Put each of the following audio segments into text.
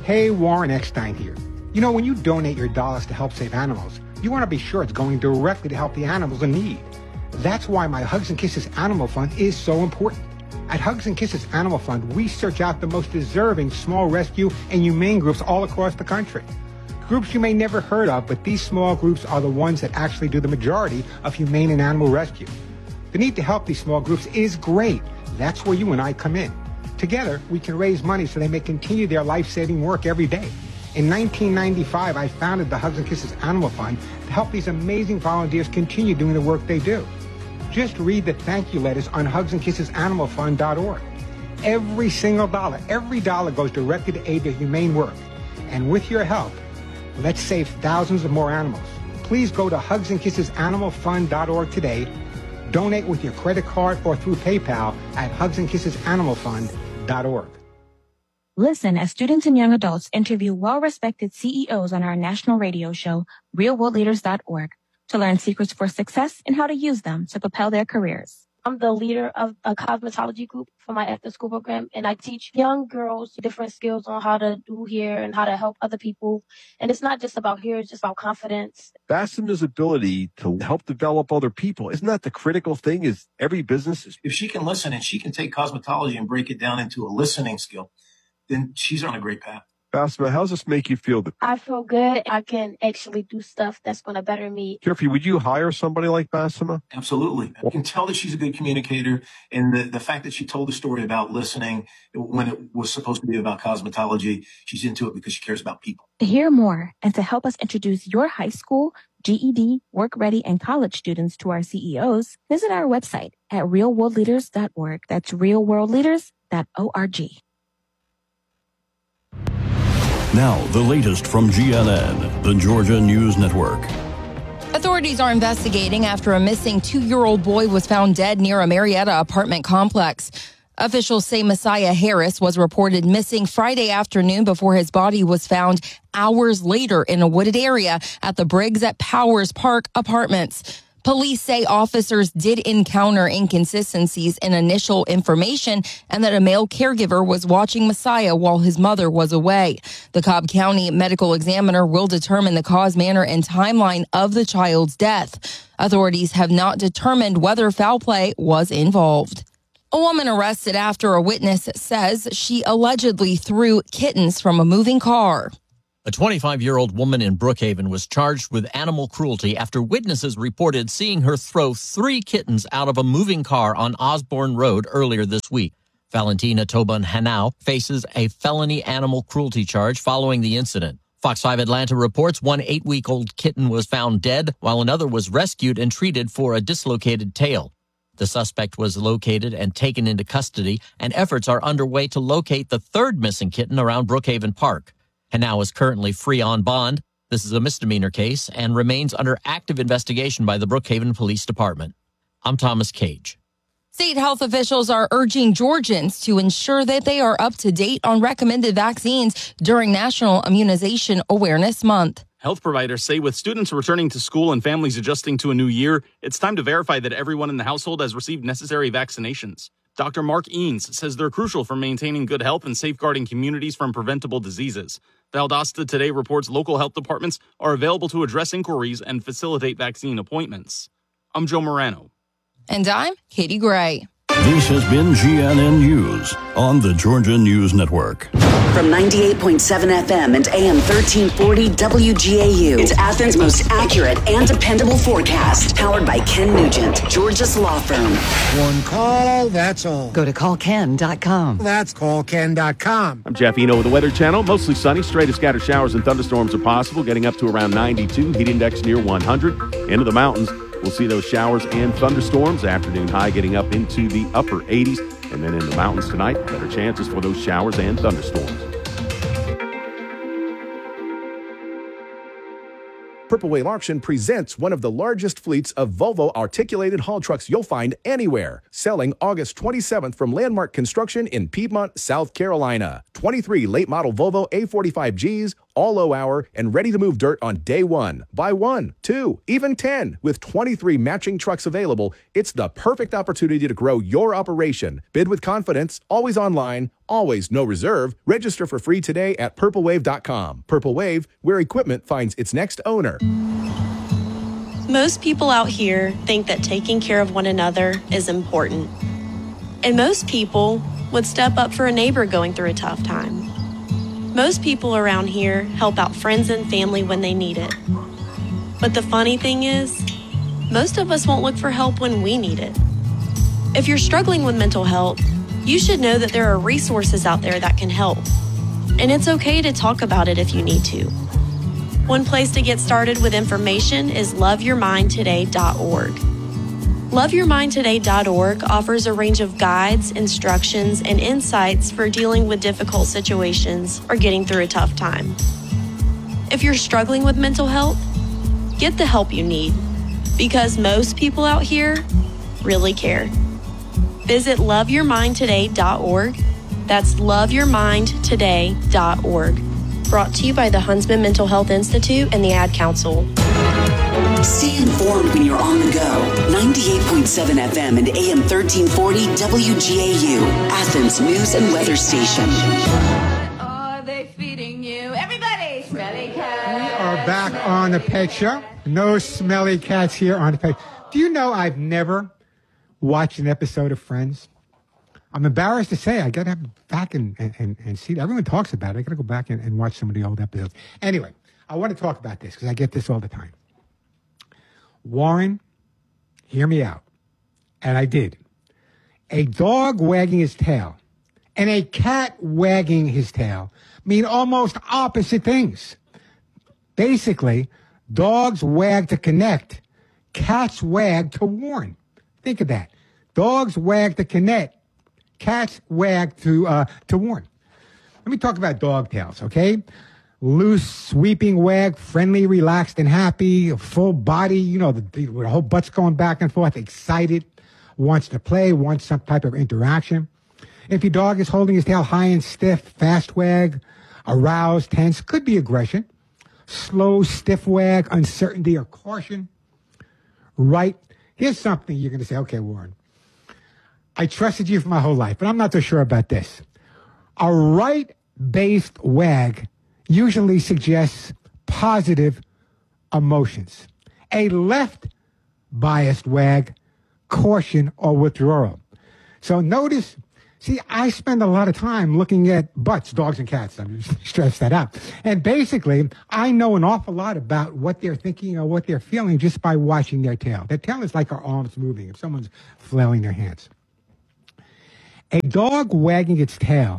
Hey, Warren Eckstein here. You know, when you donate your dollars to help save animals, you want to be sure it's going directly to help the animals in need. That's why my Hugs and Kisses Animal Fund is so important. At Hugs and Kisses Animal Fund, we search out the most deserving small rescue and humane groups all across the country. Groups you may never heard of, but these small groups are the ones that actually do the majority of humane and animal rescue. The need to help these small groups is great. That's where you and I come in. Together, we can raise money so they may continue their life-saving work every day. In 1995, I founded the Hugs and Kisses Animal Fund to help these amazing volunteers continue doing the work they do. Just read the thank you letters on hugsandskissesanimalfund.org. Every single dollar, every dollar goes directly to aid their humane work. And with your help, let's save thousands of more animals. Please go to hugsandskissesanimalfund.org today. Donate with your credit card or through PayPal at hugsandskissesanimalfund.org. Listen as students and young adults interview well-respected CEOs on our national radio show, realworldleaders.org, to learn secrets for success and how to use them to propel their careers. I'm the leader of a cosmetology group for my after-school program, and I teach young girls different skills on how to do hair and how to help other people. And it's not just about hair, it's just about confidence. Bassema's ability to help develop other people, isn't that the critical thing? Is every business If she can listen and she can take cosmetology and break it down into a listening skill, then she's on a great path. Bassema, how does this make you feel? I feel good. I can actually do stuff that's going to better me. Jeffrey, would you hire somebody like Bassema? Absolutely. I can tell that she's a good communicator. And the fact that she told the story about listening when it was supposed to be about cosmetology, she's into it because she cares about people. To hear more and to help us introduce your high school, GED, work-ready, and college students to our CEOs, visit our website at realworldleaders.org. That's realworldleaders.org. Now, the latest from GNN, the Georgia News Network. Authorities are investigating after a missing 2-year-old boy was found dead near a Marietta apartment complex. Officials say Messiah Harris was reported missing Friday afternoon before his body was found hours later in a wooded area at the Briggs at Powers Park apartments. Police say officers did encounter inconsistencies in initial information and that a male caregiver was watching Messiah while his mother was away. The Cobb County medical examiner will determine the cause, manner, and timeline of the child's death. Authorities have not determined whether foul play was involved. A woman arrested after a witness says she allegedly threw kittens from a moving car. A 25-year-old woman in Brookhaven was charged with animal cruelty after witnesses reported seeing her throw 3 kittens out of a moving car on Osborne Road earlier this week. Valentina Tobin Hanau faces a felony animal cruelty charge following the incident. Fox 5 Atlanta reports one 8-week-old kitten was found dead, while another was rescued and treated for a dislocated tail. The suspect was located and taken into custody, and efforts are underway to locate the 3rd missing kitten around Brookhaven Park. Hanau is currently free on bond. This is a misdemeanor case and remains under active investigation by the Brookhaven Police Department. I'm Thomas Cage. State health officials are urging Georgians to ensure that they are up to date on recommended vaccines during National Immunization Awareness Month. Health providers say with students returning to school and families adjusting to a new year, it's time to verify that everyone in the household has received necessary vaccinations. Dr. Mark Eanes says they're crucial for maintaining good health and safeguarding communities from preventable diseases. Valdosta Today reports local health departments are available to address inquiries and facilitate vaccine appointments. I'm Joe Morano. And I'm Katie Gray. This has been GNN News on the Georgia News Network. From 98.7 FM and AM 1340 WGAU, it's Athens' most accurate and dependable forecast. Powered by Ken Nugent, Georgia's law firm. One call, that's all. Go to callken.com. That's callken.com. I'm Jeff Eno with the Weather Channel. Mostly sunny, stray to scattered showers and thunderstorms are possible, getting up to around 92. Heat index near 100. Into the mountains, we'll see those showers and thunderstorms. Afternoon high getting up into the upper 80s. And then in the mountains tonight, better chances for those showers and thunderstorms. Purple Whale Auction presents one of the largest fleets of Volvo articulated haul trucks you'll find anywhere. Selling August 27th from Landmark Construction in Piedmont, South Carolina. 23 late model Volvo A45Gs, all low hour, and ready to move dirt on day one. Buy 1, 2, even 10. With 23 matching trucks available, it's the perfect opportunity to grow your operation. Bid with confidence, always online, always no reserve. Register for free today at purplewave.com. Purple Wave, where equipment finds its next owner. Most people out here think that taking care of one another is important. And most people would step up for a neighbor going through a tough time. Most people around here help out friends and family when they need it. But the funny thing is, most of us won't look for help when we need it. If you're struggling with mental health, you should know that there are resources out there that can help. And it's okay to talk about it if you need to. One place to get started with information is loveyourmindtoday.org. Loveyourmindtoday.org offers a range of guides, instructions, and insights for dealing with difficult situations or getting through a tough time. If you're struggling with mental health, get the help you need, because most people out here really care. Visit loveyourmindtoday.org. That's loveyourmindtoday.org. Brought to you by the Huntsman Mental Health Institute and the Ad Council. Stay informed when you're on the go. 98.7 FM and AM 1340 WGAU, Athens News and Weather Station. What are they feeding you? Everybody, smelly cat. We are back on the Pet Show. No smelly cats here on the Pet. Do you know I've never watched an episode of Friends? I'm embarrassed to say I got to have back and see. Everyone talks about it. I got to go back and watch some of the old episodes. Anyway, I want to talk about this because I get this all the time. Warren, hear me out. And I did. A dog wagging his tail and a cat wagging his tail mean almost opposite things. Basically, dogs wag to connect. Cats wag to warn. Think of that. Dogs wag to connect. Cats wag to warn. Let me talk about dog tails, okay? Loose, sweeping wag, friendly, relaxed, and happy, full body, you know, the whole butt's going back and forth, excited, wants to play, wants some type of interaction. If your dog is holding his tail high and stiff, fast wag, aroused, tense, could be aggression. Slow, stiff wag, uncertainty or caution. Right. Here's something you're going to say, okay, Warren, I trusted you for my whole life, but I'm not so sure about this. A right-based wag usually suggests positive emotions. A left-biased wag, caution or withdrawal. So notice, see, I spend a lot of time looking at butts, dogs and cats. I'm just stress that out. And basically, I know an awful lot about what they're thinking or what they're feeling just by watching their tail. Their tail is like our arms moving if someone's flailing their hands. A dog wagging its tail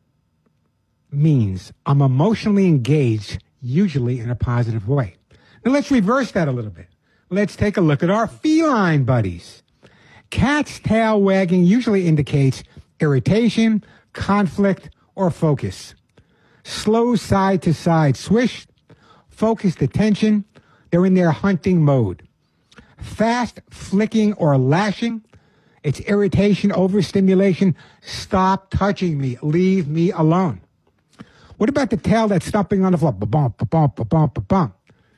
means I'm emotionally engaged, usually in a positive way. Now let's reverse that a little bit. Let's take a look at our feline buddies. Cat's tail wagging usually indicates irritation, conflict, or focus. Slow side-to-side swish, focused attention, they're in their hunting mode. Fast flicking or lashing, it's irritation, overstimulation. Stop touching me. Leave me alone. What about the tail that's stomping on the floor? Ba-bump, ba-bump, ba-bump, ba-bump.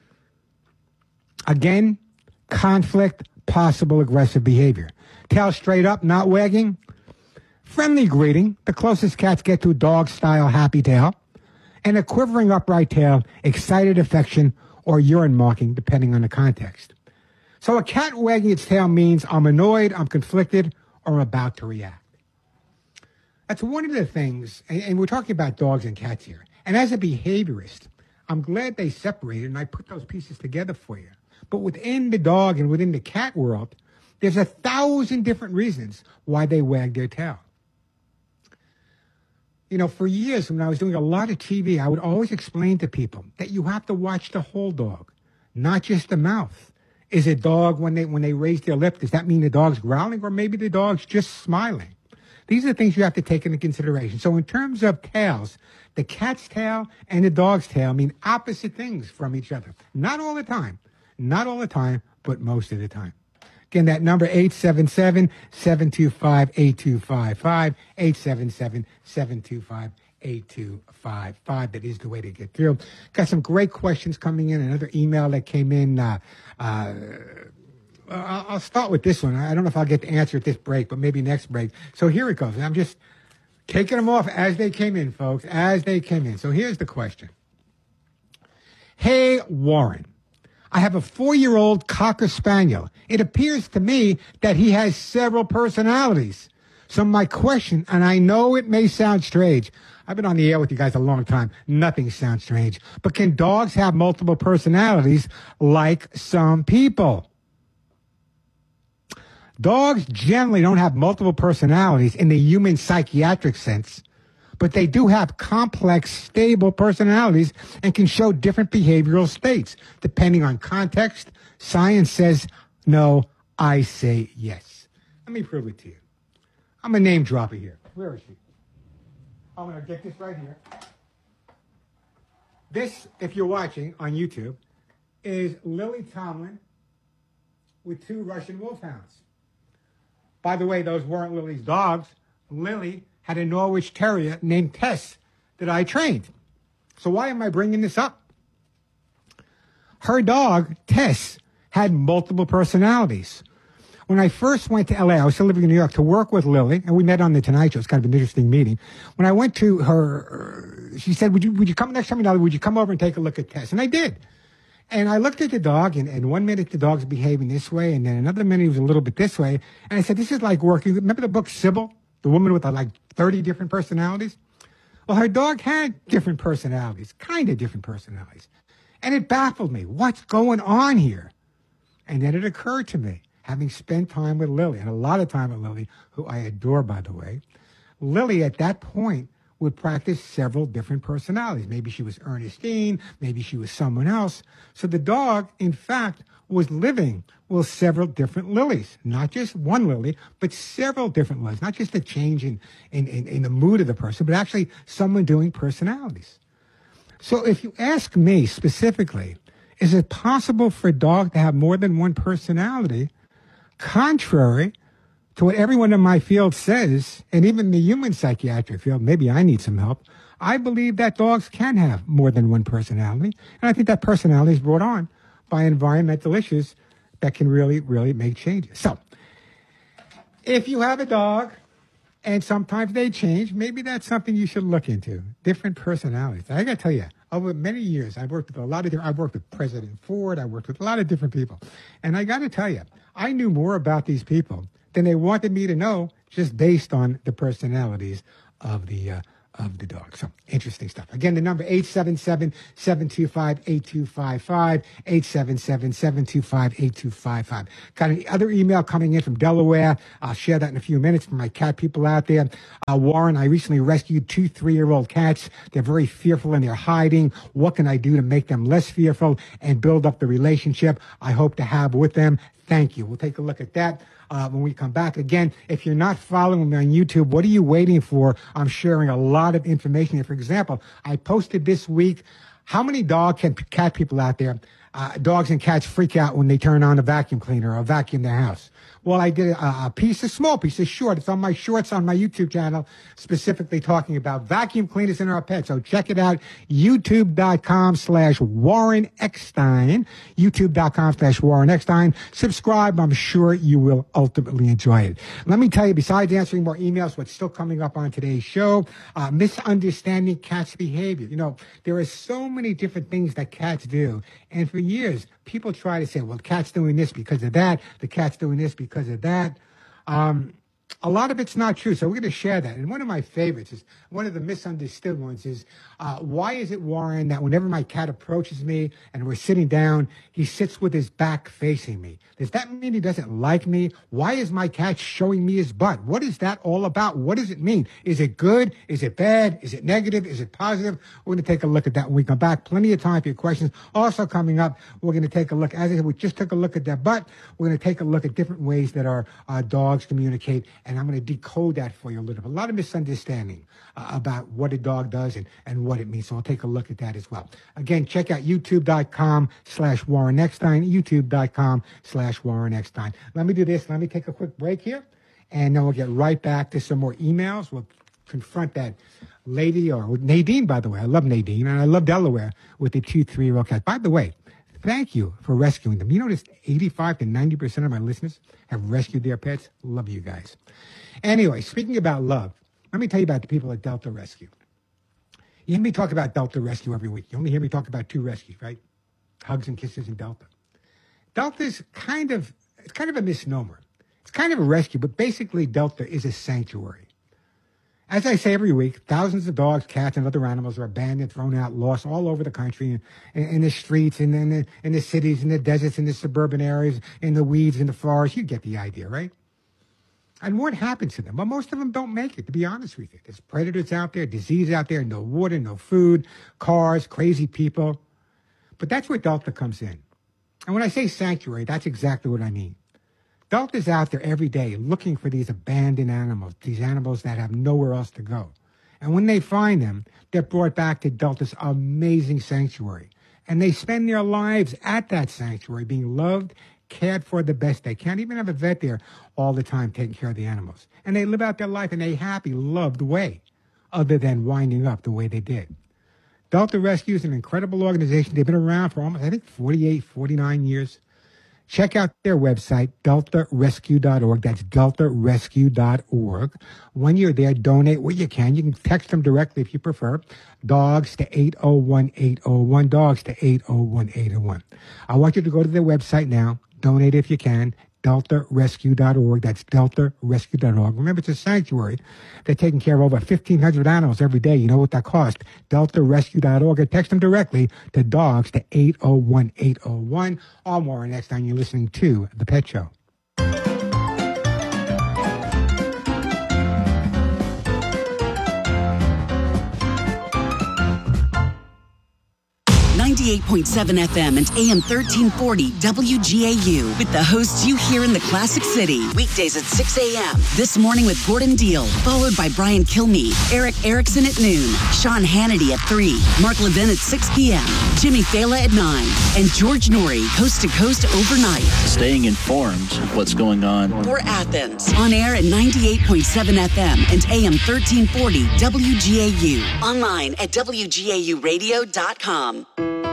Again, conflict, possible aggressive behavior. Tail straight up, not wagging. Friendly greeting, the closest cats get to a dog-style happy tail. And a quivering upright tail, excited affection, or urine marking, depending on the context. So a cat wagging its tail means I'm annoyed, I'm conflicted, or I'm about to react. That's one of the things, and we're talking about dogs and cats here. And as a behaviorist, I'm glad they separated and I put those pieces together for you. But within the dog and within the cat world, there's 1,000 different reasons why they wag their tail. You know, for years when I was doing a lot of TV, I would always explain to people that you have to watch the whole dog, not just the mouth. Is a dog, when they raise their lip, does that mean the dog's growling or maybe the dog's just smiling? These are the things you have to take into consideration. So in terms of tails, the cat's tail and the dog's tail mean opposite things from each other. Not all the time, but most of the time. Again, that number 877-725-8255, 8255. That is the way to get through. Got some great questions coming in. Another email that came in. I'll start with this one. I don't know if I'll get to answer at this break, but maybe next break. So here it goes. I'm just taking them off as they came in, folks, as they came in. So here's the question. Hey, Warren, I have a 4-year-old Cocker Spaniel. It appears to me that he has several personalities. So my question, and I know it may sound strange. I've been on the air with you guys a long time. Nothing sounds strange. But can dogs have multiple personalities like some people? Dogs generally don't have multiple personalities in the human psychiatric sense, but they do have complex, stable personalities and can show different behavioral states. Depending on context, science says no, I say yes. Let me prove it to you. I'm a name dropper here. Where is she? I'm going to get this right here. This, if you're watching on YouTube, is Lily Tomlin with 2 Russian wolfhounds. By the way, those weren't Lily's dogs. Lily had a Norwich Terrier named Tess that I trained. So why am I bringing this up? Her dog, Tess, had multiple personalities. When I first went to LA, I was still living in New York, to work with Lily, and we met on the Tonight Show. It's kind of an interesting meeting. When I went to her, she said, would you come next time, would you come over and take a look at Tess? And I did. And I looked at the dog, and 1 minute the dog's behaving this way, and then another minute he was a little bit this way. And I said, this is like working. Remember the book Sybil, the woman with like 30 different personalities? Well, her dog had different personalities, kind of different personalities. And it baffled me. What's going on here? And then it occurred to me, having spent time with Lily, and a lot of time with Lily, who I adore, by the way, Lily at that point would practice several different personalities. Maybe she was Ernestine, maybe she was someone else. So the dog, in fact, was living with several different Lilies. Not just one Lily, but several different Lilies. Not just a change in the mood of the person, but actually someone doing personalities. So if you ask me specifically, is it possible for a dog to have more than one personality? Contrary to what everyone in my field says, and even the human psychiatric field, maybe I need some help, I believe that dogs can have more than one personality. And I think that personality is brought on by environmental issues that can really, really make changes. So, if you have a dog, and sometimes they change, maybe that's something you should look into. Different personalities. I got to tell you, over many years, I've worked with I've worked with President Ford, I worked with a lot of different people. And I got to tell you, I knew more about these people than they wanted me to know, just based on the personalities of the dog. So interesting stuff. Again, the number 877-725-8255, 877-725-8255. Got another email coming in from Delaware. I'll share that in a few minutes for my cat people out there. Warren, I recently rescued 2 3-year-old cats. They're very fearful and they're hiding. What can I do to make them less fearful and build up the relationship I hope to have with them? Thank you. We'll take a look at that when we come back. Again, if you're not following me on YouTube, what are you waiting for? I'm sharing a lot of information here. For example, I posted this week, how many cat people out there, dogs and cats freak out when they turn on a vacuum cleaner or vacuum their house? Well, I did a small piece of short. It's on my shorts on my YouTube channel, specifically talking about vacuum cleaners and our pets. So check it out, youtube.com/Warren Eckstein, youtube.com/Warren Eckstein. Subscribe. I'm sure you will ultimately enjoy it. Let me tell you, besides answering more emails, what's still coming up on today's show, misunderstanding cats' behavior. You know, there are so many different things that cats do. And for years, people try to say, well, the cat's doing this because of that. The cat's doing this because of that. A lot of it's not true, so we're going to share that. And one of my favorites is, one of the misunderstood ones is, why is it, Warren, that whenever my cat approaches me and we're sitting down, he sits with his back facing me? Does that mean he doesn't like me? Why is my cat showing me his butt? What is that all about? What does it mean? Is it good? Is it bad? Is it negative? Is it positive? We're going to take a look at that when we come back. Plenty of time for your questions. Also coming up, we're going to take a look, as I said, we just took a look at that butt. We're going to take a look at different ways that our dogs communicate, and I'm going to decode that for you a little bit. A lot of misunderstanding about what a dog does and what it means. So I'll take a look at that as well. Again, check out youtube.com/Warren Eckstein, youtube.com/Warren Eckstein. Let me do this. Let me take a quick break here, and then we'll get right back to some more emails. We'll confront that lady, or Nadine, by the way. I love Nadine, and I love Delaware with the 2 3-year-old cats. By the way, thank you for rescuing them. You notice 85 to 90% of my listeners have rescued their pets. Love you guys. Anyway, speaking about love, let me tell you about the people at Delta Rescue. You hear me talk about Delta Rescue every week. You only hear me talk about 2 rescues, right? Hugs and Kisses and Delta. Delta's kind of a misnomer. It's kind of a rescue, but basically Delta is a sanctuary. As I say every week, thousands of dogs, cats, and other animals are abandoned, thrown out, lost all over the country, in the streets, in the cities, in the deserts, in the suburban areas, in the weeds, in the forests. You get the idea, right? And what happens to them? Well, most of them don't make it, to be honest with you. There's predators out there, disease out there, no water, no food, cars, crazy people. But that's where Delta comes in. And when I say sanctuary, that's exactly what I mean. Delta's out there every day looking for these abandoned animals, these animals that have nowhere else to go. And when they find them, they're brought back to Delta's amazing sanctuary. And they spend their lives at that sanctuary being loved, cared for the best they can. Even have a vet there all the time taking care of the animals. And they live out their life in a happy, loved way, other than winding up the way they did. Delta Rescue is an incredible organization. They've been around for almost, 48, 49 years. Check out their website, deltarescue.org. That's deltarescue.org. When you're there, donate what you can. You can text them directly if you prefer. Dogs to 801-801. Dogs to 801-801. I want you to go to their website now. Donate if you can. deltarescue.org. That's deltarescue.org. Remember, it's a sanctuary. They're taking care of over 1,500 animals every day. You know what that costs. deltarescue.org. Or text them directly to dogs to 801-801. All more next time you're listening to The Pet Show. 98.7 FM and AM 1340 WGAU with the hosts you hear in the Classic City. Weekdays at 6 a.m. This morning with Gordon Deal, followed by Brian Kilmeade, Eric Erickson at noon, Sean Hannity at 3, Mark Levin at 6 p.m., Jimmy Fela at 9, and George Norrie, coast to coast overnight. Staying informed of what's going on. For Athens, on air at 98.7 FM and AM 1340 WGAU. Online at WGAUradio.com.